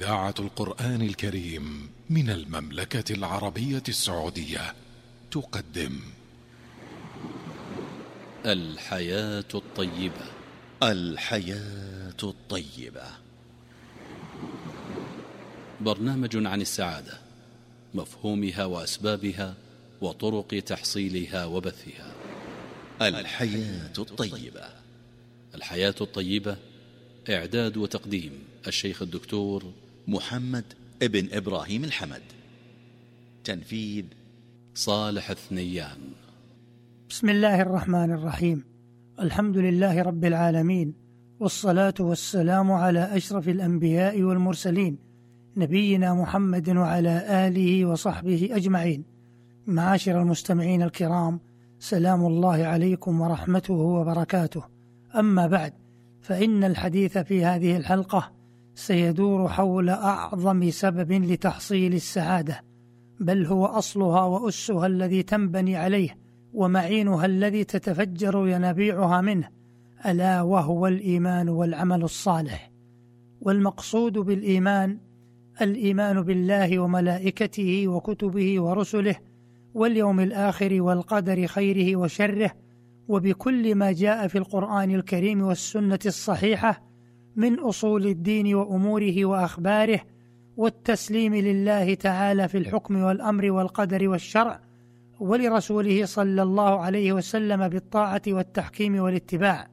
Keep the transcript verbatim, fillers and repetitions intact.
إذاعة القرآن الكريم من المملكة العربية السعودية تقدم الحياة الطيبة. الحياة الطيبة، برنامج عن السعادة، مفهومها وأسبابها وطرق تحصيلها وبثها. الحياة الطيبة. الحياة الطيبة، إعداد وتقديم الشيخ الدكتور محمد ابن إبراهيم الحمد، تنفيذ صالح الثنيان. بسم الله الرحمن الرحيم. الحمد لله رب العالمين، والصلاة والسلام على أشرف الأنبياء والمرسلين، نبينا محمد وعلى آله وصحبه أجمعين. معاشر المستمعين الكرام، سلام الله عليكم ورحمته وبركاته. أما بعد، فإن الحديث في هذه الحلقة سيدور حول أعظم سبب لتحصيل السعادة، بل هو أصلها وأسها الذي تنبني عليه ومعينها الذي تتفجر ينابيعها منه، ألا وهو الإيمان والعمل الصالح. والمقصود بالإيمان الإيمان بالله وملائكته وكتبه ورسله واليوم الآخر والقدر خيره وشره، وبكل ما جاء في القرآن الكريم والسنة الصحيحة من أصول الدين وأموره وأخباره، والتسليم لله تعالى في الحكم والأمر والقدر والشرع، ولرسوله صلى الله عليه وسلم بالطاعة والتحكيم والاتباع.